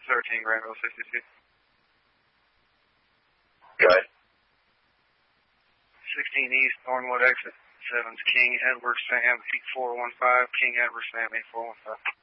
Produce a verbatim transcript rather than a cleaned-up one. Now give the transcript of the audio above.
thirteen Granville sixty-two. Go ahead. sixteen East, Thornwood exit. seven's King Edward Sam, eight four one five, King Edward Sam, eight four one five.